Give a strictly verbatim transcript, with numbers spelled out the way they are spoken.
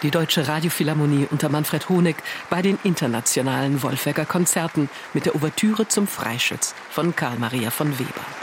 die Deutsche Radiophilharmonie unter Manfred Honeck bei den internationalen Wolfegger Konzerten mit der Ouvertüre zum Freischütz von Carl Maria von Weber.